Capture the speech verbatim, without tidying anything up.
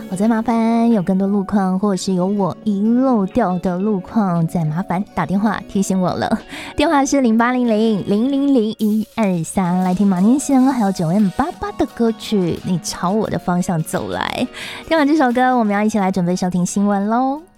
我再麻烦有更多路况，或者是有我遗漏掉的路况，再麻烦打电话提醒我了。电话是零八零零零零零一二三，来听马念先还有九 M 八八的歌曲《你朝我的方向走来》。听完这首歌，我们要一起来准备收听新闻喽。